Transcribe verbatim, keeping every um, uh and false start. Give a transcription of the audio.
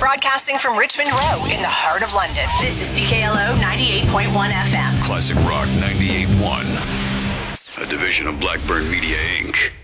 Broadcasting from Richmond Row in the heart of London. This is C K L O ninety-eight point one F M. Classic Rock ninety-eight point one. A division of Blackburn Media, Incorporated.